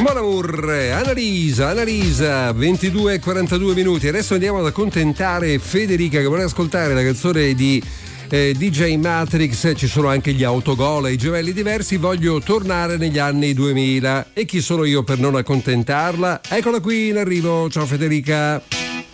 Mon amour, Annalisa, 22:42 minuti. Adesso andiamo ad accontentare Federica che vuole ascoltare la canzone di DJ Matrix. Ci sono anche gli autogol e i gemelli diversi. Voglio tornare negli anni 2000. E chi sono io per non accontentarla? Eccola qui in arrivo. Ciao Federica.